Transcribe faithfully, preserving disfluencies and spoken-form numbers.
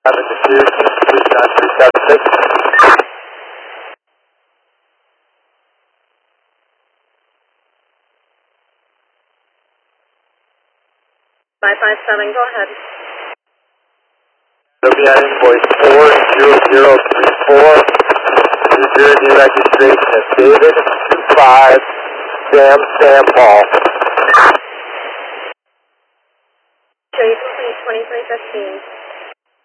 Seven to two, three nine three seven six. Five five seven, go ahead. Soviet invoice four zero zero three four. New Jersey registration of David two five Sam Sam Paul. Show you complete twenty-three fifteen.